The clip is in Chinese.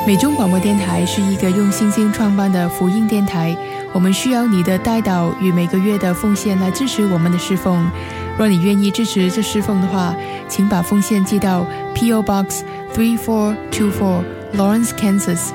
美中广播电台是一个用信心创办的福音电台，我们需要你的代祷与每个月的奉献来支持我们的侍奉。若你愿意支持这侍奉的话，请把奉献寄到 P.O. Box 3424 Lawrence, Kansas